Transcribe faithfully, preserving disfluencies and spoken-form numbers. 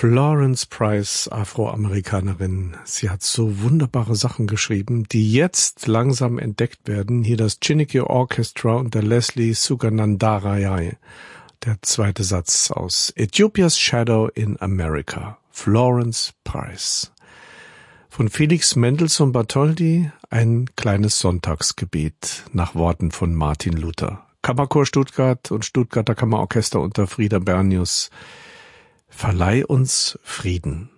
Florence Price, Afroamerikanerin. Sie hat so wunderbare Sachen geschrieben, die jetzt langsam entdeckt werden. Hier das Chineke Orchestra unter Leslie Suganandarayai. Der zweite Satz aus Ethiopia's Shadow in America. Florence Price. Von Felix Mendelssohn Bartholdy ein kleines Sonntagsgebet nach Worten von Martin Luther. Kammerchor Stuttgart und Stuttgarter Kammerorchester unter Frieda Bernius. Verleih uns Frieden.